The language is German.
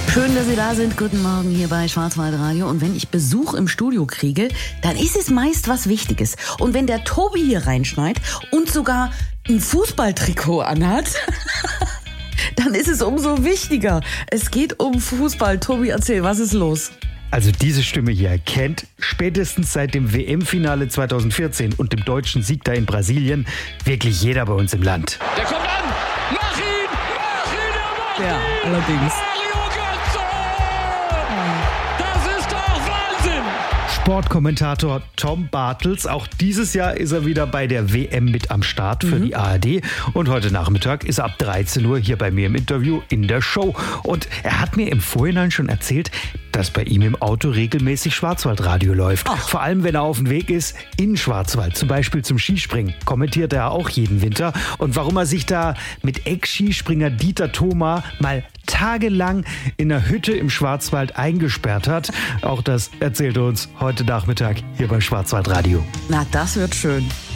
Schön, dass Sie da sind. Guten Morgen hier bei Schwarzwaldradio. Und wenn ich Besuch im Studio kriege, dann ist es meist was Wichtiges. Und wenn der Tobi hier reinschneit und sogar ein Fußballtrikot anhat, dann ist es umso wichtiger. Es geht um Fußball. Tobi, erzähl, was ist los? Also diese Stimme hier kennt spätestens seit dem WM-Finale 2014 und dem deutschen Sieg da in Brasilien wirklich jeder bei uns im Land. Der kommt an! Mach ihn! Ja, allerdings. Das ist doch Wahnsinn! Sportkommentator Tom Bartels, auch dieses Jahr ist er wieder bei der WM mit am Start für die ARD. Und heute Nachmittag ist er ab 13 Uhr hier bei mir im Interview in der Show. Und er hat mir im Vorhinein schon erzählt, dass bei ihm im Auto regelmäßig Schwarzwaldradio läuft. Ach. Vor allem, wenn er auf dem Weg ist in Schwarzwald, zum Beispiel zum Skispringen, kommentiert er auch jeden Winter. Und warum er sich da mit Ex-Skispringer Dieter Thoma mal tagelang in einer Hütte im Schwarzwald eingesperrt hat, auch das erzählt er uns heute Nachmittag hier bei Schwarzwaldradio. Na, das wird schön.